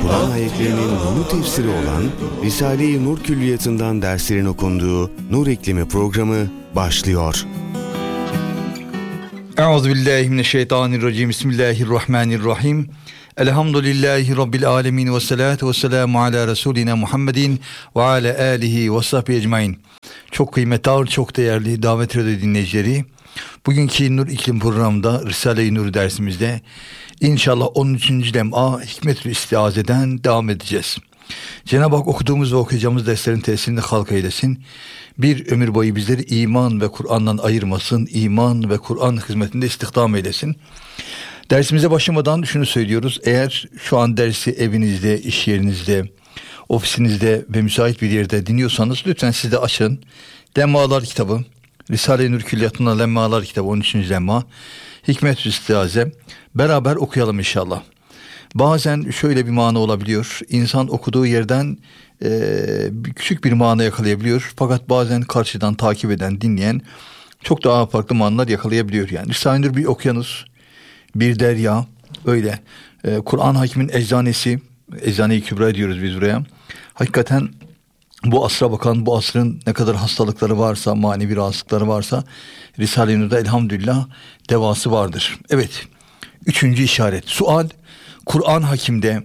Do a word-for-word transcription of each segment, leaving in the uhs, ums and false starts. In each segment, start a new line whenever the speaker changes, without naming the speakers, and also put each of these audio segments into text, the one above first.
Kur'an ayetlerinin Nurlu tefsiri olan Risale-i Nur Külliyatı'ndan derslerin okunduğu Nur İklimi programı başlıyor.
Euzubillahimineşşeytanirracim. Bismillahirrahmanirrahim. Elhamdülillahi Rabbil alemin ve salatu ve selamu ala Resulina Muhammedin ve ala alihi ve sahbihi ecmain. Çok kıymetli, ağır, çok değerli davet radyo dinleyicileri, bugünkü Nur İklim programında Risale-i Nur dersimizde İnşallah on üçüncü lem'a Hikmet-ül İstiaze'den devam edeceğiz. Cenab-ı Hak okuduğumuz ve okuyacağımız derslerin tesirini halk eylesin. Bir ömür boyu bizleri iman ve Kur'an'dan ayırmasın. İman ve Kur'an hizmetinde istihdam eylesin. Dersimize başlamadan şunu söylüyoruz. Eğer şu an dersi evinizde, iş yerinizde, ofisinizde ve müsait bir yerde dinliyorsanız lütfen siz de açın. Lemmalar kitabı, Risale-i Nur Külliyatı'nda Lemmalar kitabı on üçüncü lemma, Hikmet-ül İstiaze. Beraber okuyalım inşallah. Bazen şöyle bir mana olabiliyor. İnsan okuduğu yerden e, küçük bir mana yakalayabiliyor. Fakat bazen karşıdan takip eden, dinleyen çok daha farklı manalar yakalayabiliyor. Yani Risale-i Nur bir okyanus, bir derya, öyle. E, Kur'an Hakim'in eczanesi, Eczane-i Kübra diyoruz biz buraya. Hakikaten bu asra bakan, bu asrın ne kadar hastalıkları varsa, manevi rahatsızlıkları varsa Risale-i Nur'da elhamdülillah devası vardır. Evet. Üçüncü işaret. Sual, Kur'an Hakim'de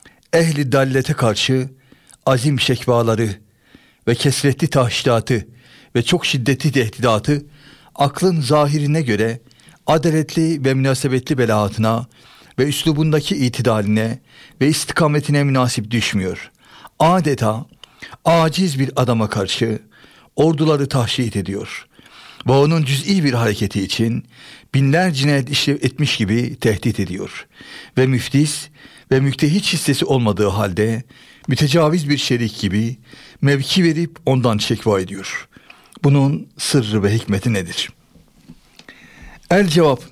ehli dallete karşı azim şekvaları ve kesretli tahşidatı ve çok şiddetli tehdidatı aklın zahirine göre adaletli ve münasebetli belaatına ve üslubundaki itidaline ve istikametine münasip düşmüyor. Adeta aciz bir adama karşı orduları tahşit ediyor ve onun cüz'i bir hareketi için binler cinayet işlev etmiş gibi tehdit ediyor. Ve müftis ve müktehit hissesi olmadığı halde mütecaviz bir şerik gibi mevki verip ondan şekva ediyor. Bunun sırrı ve hikmeti nedir? El cevap,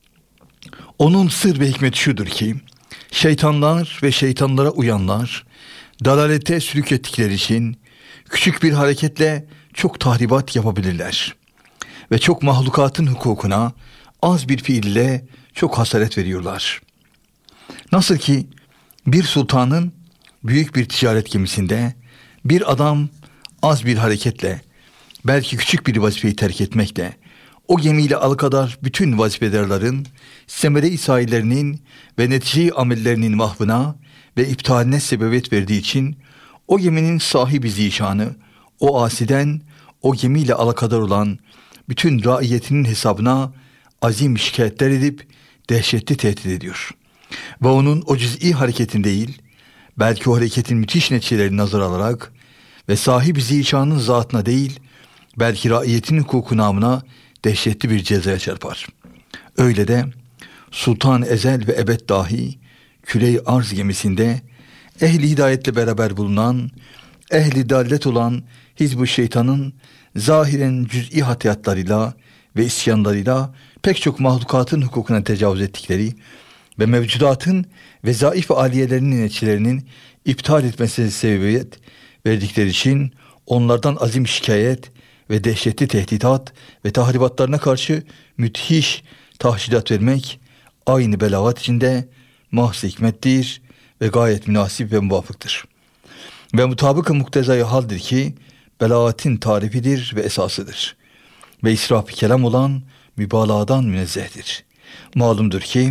onun sır ve hikmeti şudur ki, şeytanlar ve şeytanlara uyanlar dalalete sülük ettikleri için küçük bir hareketle çok tahribat yapabilirler. Ve çok mahlukatın hukukuna az bir fiille çok hasaret veriyorlar. Nasıl ki bir sultanın büyük bir ticaret gemisinde bir adam az bir hareketle, belki küçük bir vazifeyi terk etmekle, o gemiyle alakadar bütün vazifelerlerin, semere-i sahillerinin ve netice-i amellerinin mahvına ve iptaline sebebiyet verdiği için o geminin sahibi zişanı, o asiden o gemiyle alakadar olan bütün raiyetinin hesabına azim şikayetler edip dehşetli tehdit ediyor. Ve onun o cüz'i hareketin değil, belki o hareketin müthiş neticelerini nazar alarak ve sahibi zişanın zatına değil, belki raiyetin hukuku namına dehşetli bir cezaya çarpar. Öyle de Sultan Ezel ve Ebed dahi küre-i arz gemisinde ehli hidayetle beraber bulunan, ehli dallet olan Hizb-ı Şeytan'ın zahiren cüz'i hatiyatlarıyla ve isyanlarıyla pek çok mahlukatın hukukuna tecavüz ettikleri ve mevcudatın vezaif ve aliyelerinin neticelerinin iptal etmesine sebebiyet verdikleri için onlardan azim şikayet ve dehşetli tehditat ve tahribatlarına karşı müthiş tahşidat vermek aynı belagat içinde mahz hikmettir ve gayet münasip ve muvafıktır. Ve mutabık-ı muktezai haldir ki belagatin tarifidir ve esasıdır. Ve israf-ı kelam olan mübalağadan münezzehtir. Malumdur ki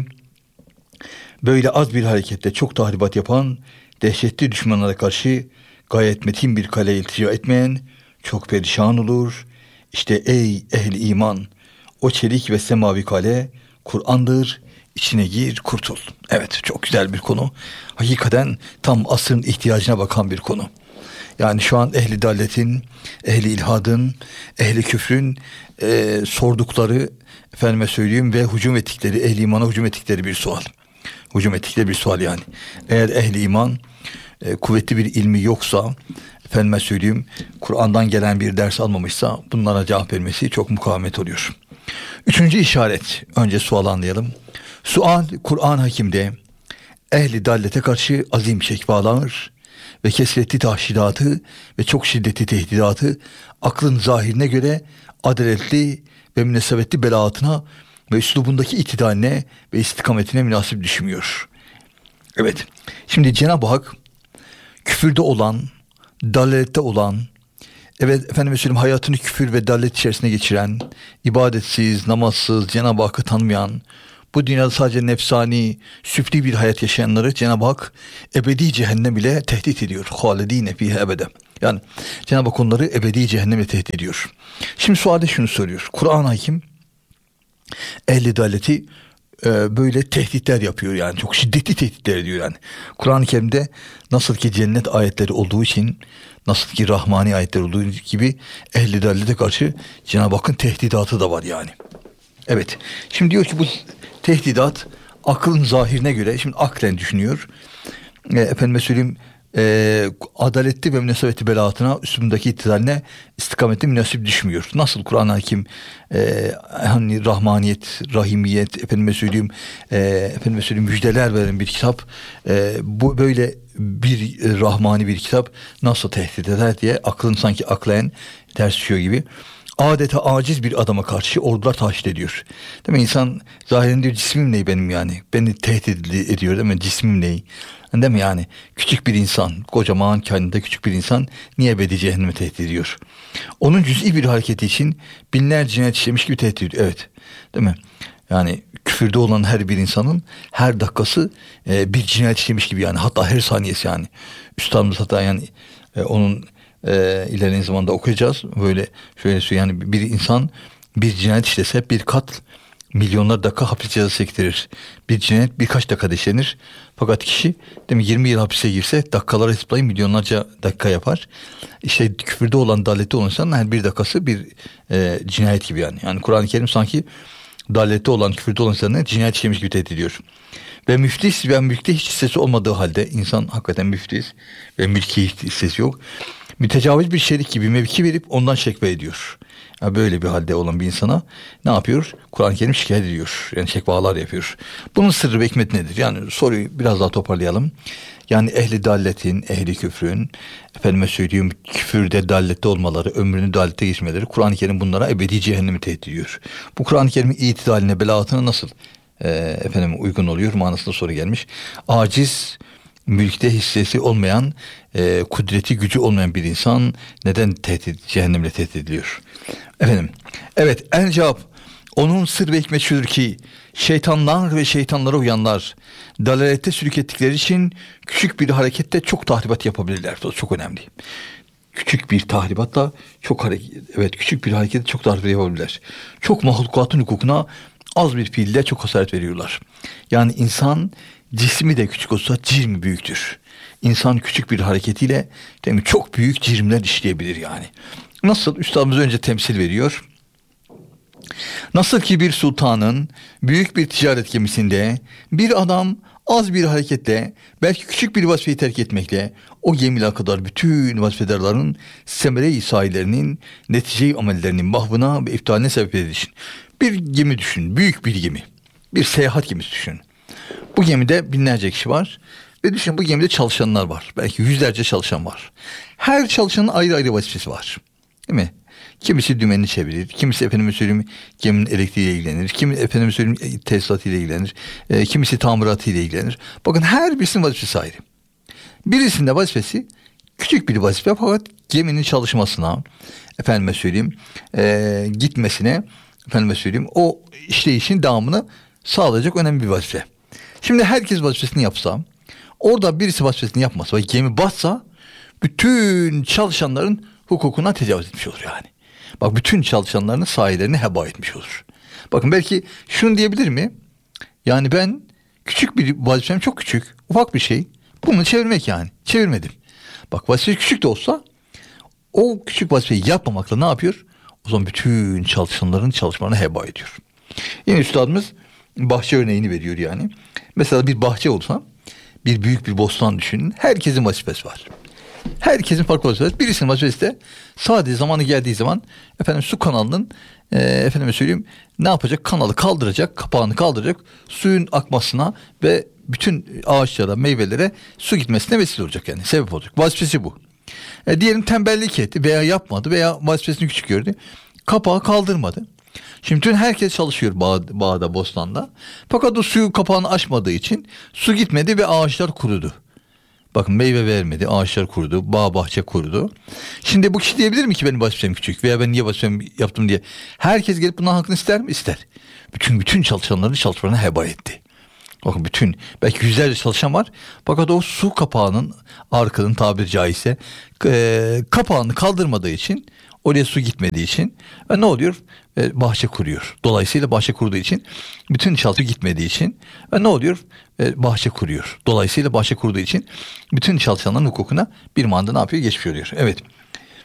böyle az bir harekette çok tahribat yapan dehşetli düşmanlara karşı gayet metin bir kale iltica etmeyen çok perişan olur. İşte ey ehli iman, o çelik ve semavi kale Kur'an'dır, içine gir kurtul. Evet, çok güzel bir konu. Hakikaten tam asrın ihtiyacına bakan bir konu. Yani şu an ehli dalletin, ehli ilhadın, ehli küfrün e, sordukları, efendime söyleyeyim, ve hücum ettikleri, ehli imana hücum ettikleri bir sual. Hücum ettikleri bir sual yani. Eğer ehli iman e, kuvvetli bir ilmi yoksa, efendime söyleyeyim, Kur'an'dan gelen bir ders almamışsa bunlara cevap vermesi çok mukavemet oluyor. Üçüncü işaret, önce sual anlayalım. Sual, Kur'an Hakim'de ehli dallete karşı azim şekvalar ve kesretli tahşidatı ve çok şiddetli tehdidatı aklın zahirine göre adaletli ve münasebetli belaatına ve üslubundaki itidaline ve istikametine münasip düşmüyor. Evet. Şimdi Cenab-ı Hak küfürde olan, dalalette olan, evet efendim söyleyeyim hayatını küfür ve dalalet içerisine geçiren, ibadetsiz, namazsız, Cenab-ı Hakk'ı tanımayan, bu dünyada sadece nefsani, süfli bir hayat yaşayanları Cenab-ı Hak ebedi cehennem ile tehdit ediyor. Halidine fiha ebede. Yani Cenab-ı Hak onları ebedi cehennemle tehdit ediyor. Şimdi sualde şunu söylüyor. Kur'an-ı Hakim ehli dalaleti e, böyle tehditler yapıyor yani. Çok şiddetli tehditler ediyor yani. Kur'an-ı Kerim'de nasıl ki cennet ayetleri olduğu için, nasıl ki rahmani ayetler olduğu gibi ehli dalalete karşı Cenab-ı Hakk'ın tehdidatı da var yani. Evet. Şimdi diyor ki bu tehdidat aklın zahirine göre, şimdi aklen düşünüyor. E, efendime söyleyeyim e, adaletli ve münasebetli belaatına, üstündeki iktidarine, istikametli münasip düşmüyor. Nasıl Kur'an-ı Hakim e, hani rahmaniyet, rahimiyet, efendime söyleyeyim e, efendime söyleyeyim müjdeler veren bir kitap, e, bu böyle bir e, rahmani bir kitap nasıl tehdit eder diye aklın sanki aklen ters düşüyor gibi. Adeta aciz bir adama karşı ordular taşit ediyor. Değil mi? İnsan zahiren diyor, cismim ne benim yani? Beni tehdit ediyor değil mi? Cismim ne? Değil mi yani? Küçük bir insan, kocaman kendinde küçük bir insan niye ebedi cehenneme tehdit ediyor? Onun cüz'i bir hareketi için binlerce cinayet işlemiş gibi tehdit ediyor. Evet. Değil mi? Yani küfürde olan her bir insanın her dakikası e, bir cinayet işlemiş gibi yani. Hatta her saniyesi yani. Üstadımız hatta yani e, onun e, ilerleyen zamanda okuyacağız. Böyle şöyle söyleyeyim yani, bir insan bir cinayet işlese bir kat milyonlar dakika hapis cezası çektirir. Bir cinayet birkaç dakikada işlenir. Fakat kişi değil mi, yirmi yıl hapise girse dakikaları hesaplayın milyonlarca dakika yapar. İşte küfürde olan, dalalette olan insanın her bir dakikası bir e, cinayet gibi yani. Yani Kur'an-ı Kerim sanki dalalette olan, küfürde olan insanları cinayet işlemiş gibi tehdit ediyor. Ve müflis ve mülkte hiç hissesi olmadığı halde, insan hakikaten müflis ve mülki hiç hissesi yok, mütecaviz bir şerik gibi mevki verip ondan şekve ediyor. Yani böyle bir halde olan bir insana ne yapıyor? Kur'an-ı Kerim şikayet ediyor. Yani şekvalar yapıyor. Bunun sırrı ve hikmeti nedir? Yani soruyu biraz daha toparlayalım. Yani ehli dalletin, ehli küfrün, efendime söyleyeyim küfürde, dallette olmaları, ömrünü dallette geçmeleri, Kur'an-ı Kerim bunlara ebedi cehennemi tehdit ediyor. Bu Kur'an-ı Kerim'in itidaline, belaatına nasıl e, efendim uygun oluyor manasında soru gelmiş. Aciz, mülkte hissesi olmayan, e, kudreti, gücü olmayan bir insan neden tehdit, cehennemle tehdit ediliyor? Efendim, evet, en cevap, onun sır ve hikmet şudur ki, şeytanlar ve şeytanlara uyanlar dalalette sülük ettikleri için küçük bir harekette çok tahribat yapabilirler. Bu çok önemli. Küçük bir tahribatla çok hareket, evet küçük bir harekette çok tahribat yapabilirler. Çok mahlukatın hukukuna az bir fiille çok hasaret veriyorlar. Yani insan cismi de küçük olsa cirmi büyüktür. İnsan küçük bir hareketiyle değil mi, çok büyük cirmler işleyebilir yani. Nasıl? Üstadımız önce temsil veriyor. Nasıl ki bir sultanın büyük bir ticaret gemisinde bir adam az bir hareketle, belki küçük bir vazifeyi terk etmekle o gemiyle kadar bütün vazifelerinin semere-i sahillerinin netice-i amellerinin mahvına ve iptaline sebep edilişin. Bir gemi düşün, büyük bir gemi. Bir seyahat gemisi düşün. Bu gemide binlerce kişi var ve düşün, bu gemide çalışanlar var. Belki yüzlerce çalışan var. Her çalışanın ayrı ayrı vazifesi var. Değil mi? Kimisi dümenini çevirir, kimisi efendime söyleyeyim geminin elektriğiyle ilgilenir, kimi efendime söyleyeyim tesisatıyla ilgilenir, e, kimisi tamiratıyla ilgilenir. Bakın her birisinin vazifesi ayrı. Birisinin de vazifesi küçük bir vazife, fakat geminin çalışmasına, efendime söyleyeyim e, gitmesine, efendime söyleyeyim o işleyişin devamını sağlayacak önemli bir vazife. Şimdi herkes vazifesini yapsa, orada birisi vazifesini yapmasa ve gemi batsa, bütün çalışanların hukukuna tecavüz etmiş olur yani. Bak, bütün çalışanların sahillerini heba etmiş olur. Bakın belki şunu diyebilir mi? Yani ben küçük bir vazifem, çok küçük, ufak bir şey. Bunu çevirmek yani. Çevirmedim. Bak, vazife küçük de olsa o küçük vazifeyi yapmamakla ne yapıyor? O zaman bütün çalışanların çalışmalarını heba ediyor. Yine üstadımız bahçe örneğini veriyor yani. Mesela bir bahçe olsa, bir büyük bir bostan düşünün. Herkesin vazifesi var. Herkesin farklı vazifesi var. Birisinin vazifesi de sadece zamanı geldiği zaman efendim su kanalının e, efendime söyleyeyim ne yapacak? Kanalı kaldıracak, kapağını kaldıracak, suyun akmasına ve bütün ağaçlara, meyvelere su gitmesine vesile olacak yani. Sebep olacak. Vazifesi bu. E, diyelim tembellik etti veya yapmadı veya vazifesini küçük gördü. Kapağı kaldırmadı. Şimdi bütün herkes çalışıyor bağ, bağda, bostanda. Fakat o suyu kapağını açmadığı için su gitmedi ve ağaçlar kurudu. Bakın meyve vermedi, ağaçlar kurudu, bağ bahçe kurudu. Şimdi bu kişi diyebilir mi ki benim vazifem küçük veya ben niye vazifem yaptım diye. Herkes gelip bundan hakkını ister mi? İster. Bütün bütün çalışanların çalışmalarını heba etti. Bakın bütün belki yüzlerce çalışan var. Fakat o su kapağının arkanın tabiri caizse e, kapağını kaldırmadığı için, oraya su gitmediği için ve ne oluyor? E, bahçe kuruyor. Dolayısıyla bahçe kurduğu için bütün çalışma gitmediği için ve ne oluyor? E, bahçe kuruyor. Dolayısıyla bahçe kurduğu için bütün çalışanların hukukuna bir manda ne yapıyor? Geçmiş oluyor. Evet.